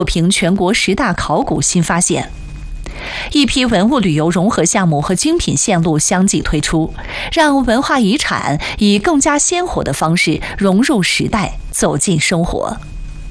评全国10大考古新发现。一批文物旅游融合项目和精品线路相继推出，让文化遗产以更加鲜活的方式融入时代，走进生活。